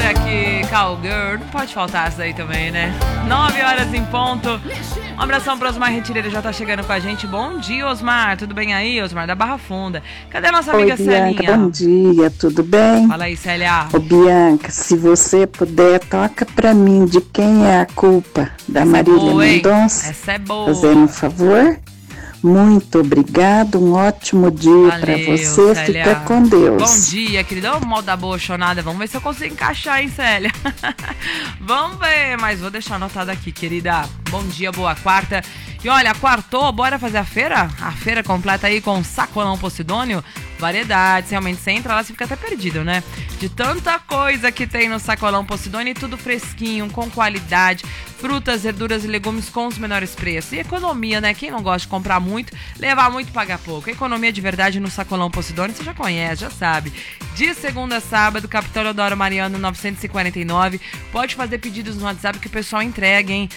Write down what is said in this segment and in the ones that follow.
Olha que cowgirl, não pode faltar essa daí também, né? 9 horas em ponto. Um abração para Osmar Retireira, já tá chegando com a gente. Bom dia, Osmar. Tudo bem aí, Osmar, da Barra Funda? Cadê a nossa amiga Bianca, Celinha? bom dia, tudo bem? Fala aí, Célia. Ô, Bianca, se você puder, toca pra mim de quem é a culpa da Marília Mendonça. Essa é boa. Fazendo um favor? Muito obrigado, um ótimo dia para você, Célia. Fica com Deus. Bom dia, querida. Ô, mal da boa chonada. Vamos ver se eu consigo encaixar, hein, Célia? Vamos ver, mas vou deixar anotado aqui, querida. Bom dia, boa quarta. E olha, quartou, bora fazer a feira? A feira completa aí com sacolão Posidônio. Variedades, realmente você entra lá, você fica até perdido, né? De tanta coisa que tem no sacolão Posidônio, tudo fresquinho, com qualidade, frutas, verduras e legumes com os menores preços. E economia, né? Quem não gosta de comprar muito, levar muito, pagar pouco. Economia de verdade no sacolão Posidônio, você já conhece, já sabe. De segunda a sábado, Capitão Eudoro Mariano 949. Pode fazer pedidos no WhatsApp que o pessoal entrega, hein?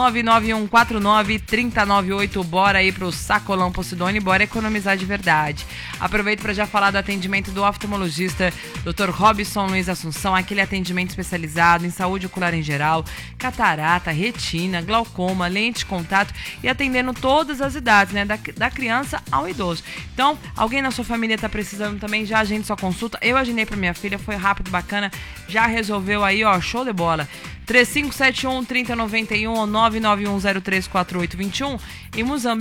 99149-3098. Bora aí pro sacolão Posidônio, bora economizar de verdade. Aproveito para já falar do atendimento do oftalmologista Dr. Robson Luiz Assunção, aquele atendimento especializado em saúde ocular em geral, catarata, retina, glaucoma, lente de contato e atendendo todas as idades, né, da criança ao idoso. Então, alguém na sua família está precisando também, já agende sua consulta. Eu agendei para minha filha, foi rápido, bacana, já resolveu aí, ó, show de bola. 3571-3091 ou 991034821 em Muzambique.